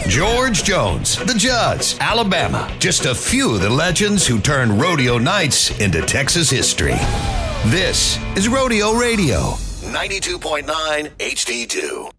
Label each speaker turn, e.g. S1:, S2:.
S1: George Jones, the Judds, Alabama. Just a few of the legends who turned rodeo nights into Texas history. This is Rodeo Radio, 92.9 HD2.